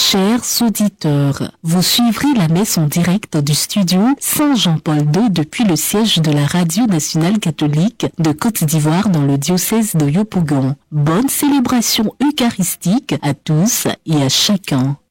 Chers auditeurs, vous suivrez la messe en direct du studio Saint-Jean-Paul II depuis le siège de la Radio nationale catholique de Côte d'Ivoire dans le diocèse de Yopougon. Bonne célébration eucharistique à tous et à chacun.